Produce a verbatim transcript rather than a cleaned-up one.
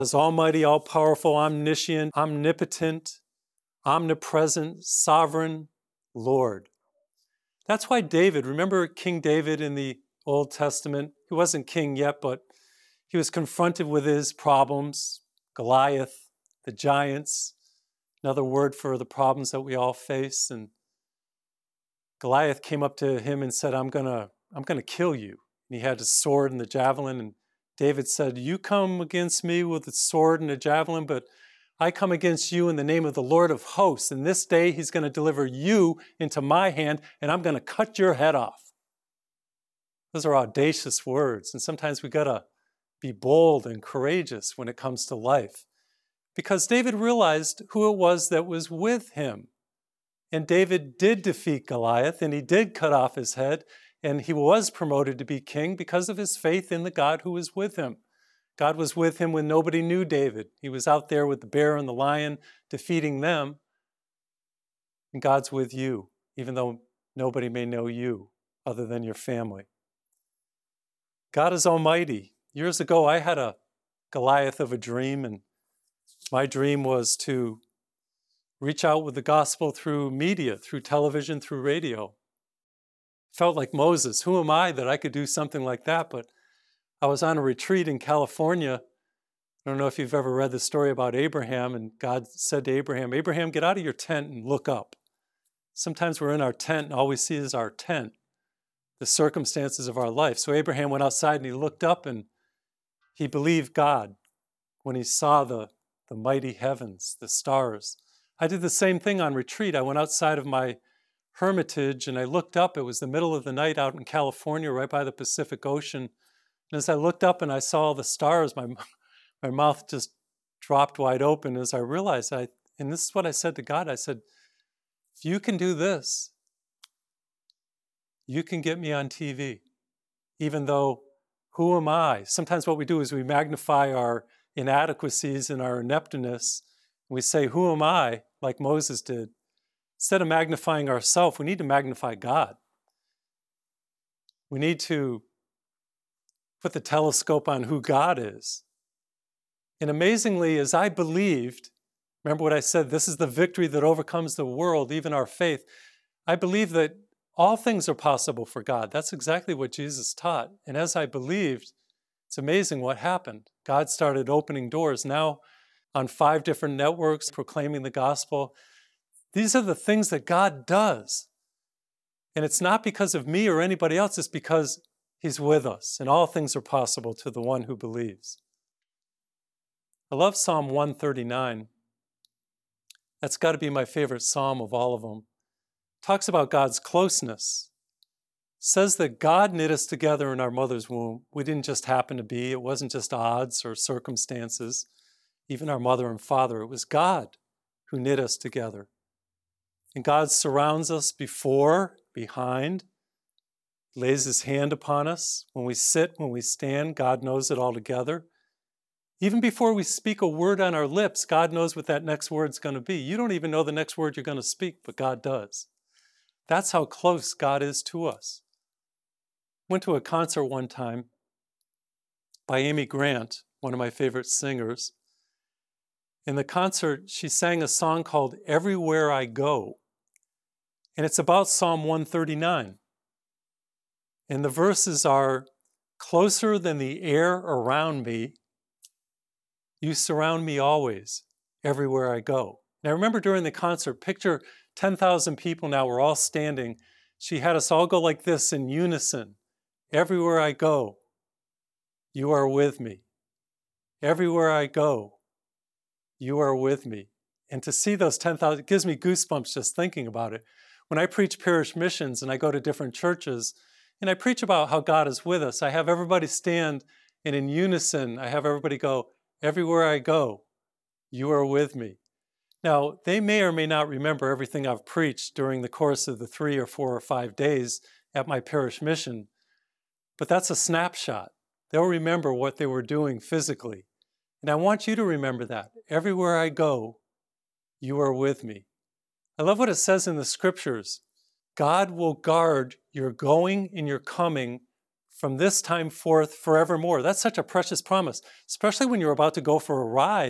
is almighty, all-powerful, omniscient, omnipotent, omnipresent, sovereign Lord. That's why David, remember King David in the Old Testament? He wasn't king yet, but he was confronted with his problems, Goliath, the giants, another word for the problems that we all face. And Goliath came up to him and said, I'm gonna, I'm gonna kill you. And he had his sword and the javelin, and David said, you come against me with a sword and a javelin, but I come against you in the name of the Lord of hosts. And this day he's going to deliver you into my hand, and I'm going to cut your head off. Those are audacious words. And sometimes we got to be bold and courageous when it comes to life, because David realized who it was that was with him. And David did defeat Goliath, and he did cut off his head, and he was promoted to be king because of his faith in the God who was with him. God was with him when nobody knew David. He was out there with the bear and the lion, defeating them. And God's with you, even though nobody may know you other than your family. God is almighty. Years ago, I had a Goliath of a dream, and my dream was to reach out with the gospel through media, through television, through radio. Felt like Moses. Who am I that I could do something like that? But I was on a retreat in California. I don't know if you've ever read the story about Abraham, and God said to Abraham, Abraham, get out of your tent and look up. Sometimes we're in our tent and all we see is our tent, the circumstances of our life. So Abraham went outside and he looked up and he believed God when he saw the, the mighty heavens, the stars. I did the same thing on retreat. I went outside of my hermitage and I looked up. It was the middle of the night out in California, right by the Pacific Ocean. And as I looked up and I saw all the stars, my, my mouth just dropped wide open as I realized, I, and this is what I said to God, I said, if you can do this, you can get me on T V, even though, who am I? Sometimes what we do is we magnify our inadequacies and our ineptness. And we say, who am I, like Moses did. Instead of magnifying ourselves, we need to magnify God. We need to put the telescope on who God is. And amazingly, as I believed, remember what I said, this is the victory that overcomes the world, even our faith. I believe that all things are possible for God. That's exactly what Jesus taught. And as I believed, it's amazing what happened. God started opening doors. Now on five different networks proclaiming the gospel. These are the things that God does. And it's not because of me or anybody else, it's because He's with us, and all things are possible to the one who believes. I love Psalm one thirty-nine. That's got to be my favorite psalm of all of them. It talks about God's closeness. It says that God knit us together in our mother's womb. We didn't just happen to be. It wasn't just odds or circumstances, even our mother and father. It was God who knit us together. And God surrounds us before, behind, lays His hand upon us. When we sit, when we stand, God knows it all together. Even before we speak a word on our lips, God knows what that next word's going to be. You don't even know the next word you're going to speak, but God does. That's how close God is to us. Went to a concert one time by Amy Grant, one of my favorite singers. In the concert, she sang a song called Everywhere I Go. And it's about Psalm one thirty-nine. And the verses are, closer than the air around me, you surround me always, everywhere I go. Now remember during the concert, picture ten thousand people now, we're all standing. She had us all go like this in unison. Everywhere I go, you are with me. Everywhere I go, you are with me. And to see those ten thousand, it gives me goosebumps just thinking about it. When I preach parish missions and I go to different churches and I preach about how God is with us, I have everybody stand and in unison, I have everybody go, everywhere I go, you are with me. Now, they may or may not remember everything I've preached during the course of the three or four or five days at my parish mission, but that's a snapshot. They'll remember what they were doing physically. And I want you to remember that. Everywhere I go, you are with me. I love what it says in the scriptures. God will guard your going and your coming from this time forth forevermore. That's such a precious promise, especially when you're about to go for a ride